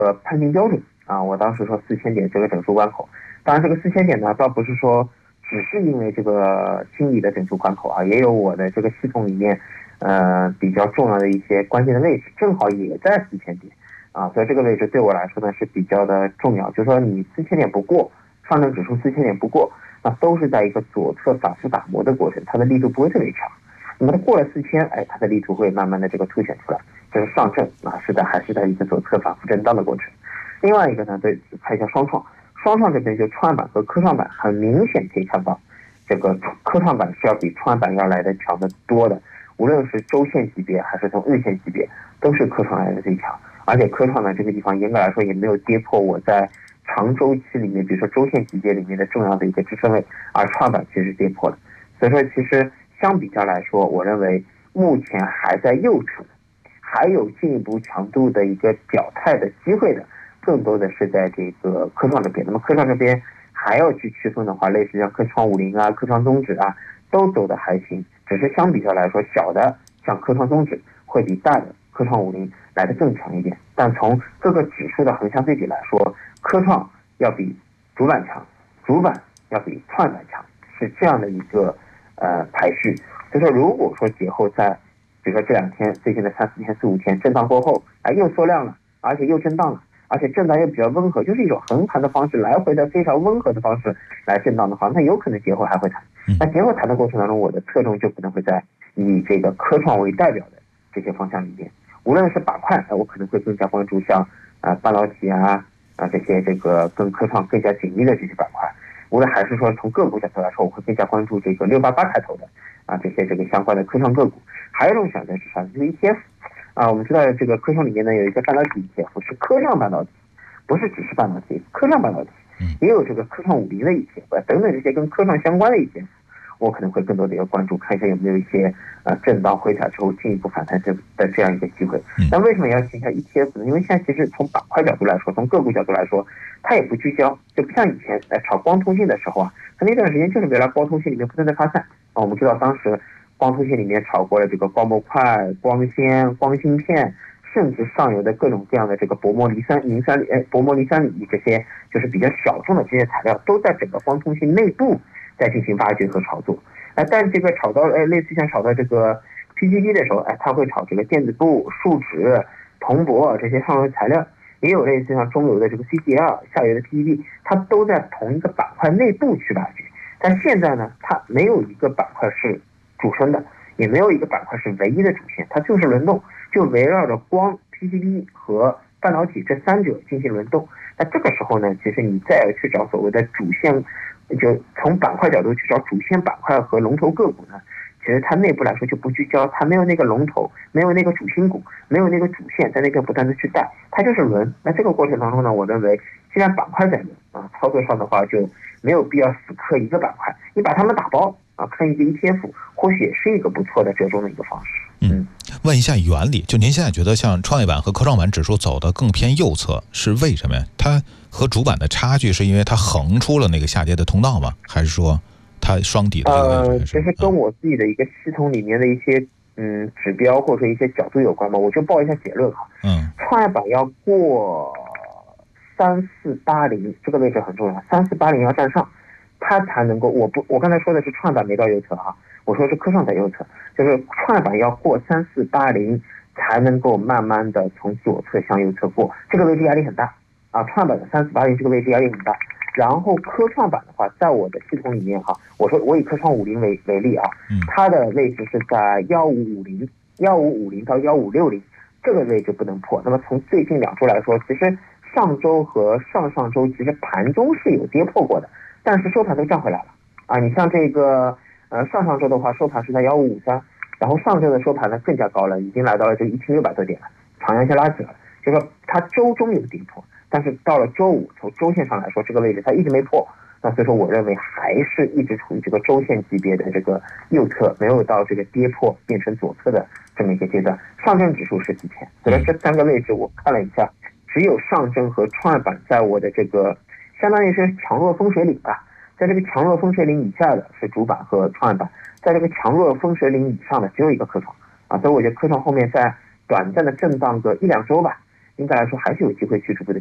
判定标准啊，我当时说4000点这个整数关口。当然这个4000点呢，倒不是说只是因为这个心理的整数关口啊，也有我的这个系统里面比较重要的一些关键的位置，正好也在4000点啊，所以这个位置对我来说呢是比较的重要。就是说你4000点不过，上证指数4000点不过，那都是在一个左侧反复打磨的过程，它的力度不会特别强。那么它过了4000，它的力度会慢慢的这个凸显出来。这是上证啊，还是在一个左侧反复震荡的过程。另外一个呢，对，看一下双创，双创这边就创业板和科创板很明显可以看到，这个科创板是要比创业板要来的强的多的，无论是周线级别还是从日线级别，都是科创来的最强。而且科创呢这个地方严格来说也没有跌破我在长周期里面，比如说周线级别里面的重要的一个支撑位，而创业板其实跌破了。所以说其实相比较来说，我认为目前还在右侧，还有进一步强度的一个表态的机会的，更多的是在这个科创这边。那么科创这边还要去区分的话，类似像科创50啊、科创综指啊，都走的还行，只是相比较来说，小的像科创综指会比大的科创50来的更强一点。但从各个指数的横向对比来说，科创要比主板强，主板要比创业板强，是这样的一个排序。所以说如果说节后在比如说这2天最近的3、4天、4、5天震荡过后，又缩量了，而且又震荡了，而且震荡又比较温和，就是一种横盘的方式，来回的非常温和的方式来震荡的话，那有可能节后还会弹。那节后弹的过程当中，我的侧重就可能会在以这个科创为代表的这些方向里面。无论是板块，我可能会更加关注像半导体这些这个跟科创更加紧密的这些板块。无论还是说从个股角度来说，我会更加关注这个688开头的这些这个相关的科创个股。还有一种选择是啥？就是 ETF 我们知道这个科创里面呢有一个半导体 ETF， 是科创半导体，不是只是半导体，科创半导体，也有这个科创50的 ETF 等等这些跟科创相关的 ETF， 我可能会更多的要关注，看一下有没有一些震荡回踩之后进一步反弹的这样一个机会。那为什么要听一下 ETF 呢？因为现在其实从板块角度来说，从个股角度来说，它也不聚焦，就不像以前来炒光通信的时候它那段时间就是围绕光通信里面不断的发散我们知道当时光通信里面炒过了这个光模块、光纤、光芯片，甚至上游的各种各样的这个薄膜磷酸锂这些就是比较小众的这些材料，都在整个光通信内部在进行挖掘和炒作。但这个炒到类似像炒到这个 PCB 的时候，它会炒这个电子布、树脂、铜箔这些上游材料，也有类似像中游的这个 CCL、下游的 PCB， 它都在同一个板块内部去挖掘。但现在呢，它没有一个板块是主升的，也没有一个板块是唯一的主线，它就是轮动，就围绕着光、PCB 和半导体这3者进行轮动。那这个时候呢，其实你再要去找所谓的主线，就从板块角度去找主线板块和龙头个股呢，其实它内部来说就不聚焦，它没有那个龙头，没有那个主心骨，没有那个主线在那边不断的去带，它就是轮。那这个过程当中呢，我认为既然板块在轮操作上的话就没有必要死磕一个板块，你把它们打包看一个 ETF， 或许也是一个不错的折中的一个方式。 问一下原理，就您现在觉得像创业板和科创板指数走的更偏右侧，是为什么呀？它和主板的差距是因为它横出了那个下跌的通道吗？还是说它双底的这个位置？ 其实跟我自己的一个系统里面的一些指标或者一些角度有关嘛，我就报一下结论创业板要过3480这个位置很重要，3480要站上，它才能够我刚才说的是创业板没到右侧我说是科创在右侧，就是创业板要过3480才能够慢慢的从左侧向右侧过，这个位置压力很大创业板的3480这个位置压力很大。然后科创板的话，在我的系统里面我说我以科创50为例它的位置是在1550到1560这个位置不能破。那么从最近2周来说，其实上周和上上周其实盘中是有跌破过的，但是收盘都站回来了你像这个上上周的话，收盘是在1553，然后上周的收盘呢更加高了，已经来到了这个1600多点了，长阳线拉起来了，就是说它周中有跌破，但是到了周五，从周线上来说，这个位置它一直没破，那所以说我认为还是一直处于这个周线级别的这个右侧，没有到这个跌破变成左侧的这么一个阶段。上证指数是4000，所以这3个位置我看了一下，只有上证和创业板在我的这个相当于是强弱分水岭吧，在这个强弱分水岭以下的是主板和创业板，在这个强弱分水岭以上的只有一个科创所以我觉得科创后面在短暂的震荡个1-2周吧， 应该来说还是有机会去逐步的